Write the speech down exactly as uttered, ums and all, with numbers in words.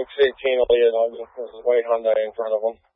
six eighteen will lead. There's a white Hyundai in front of them.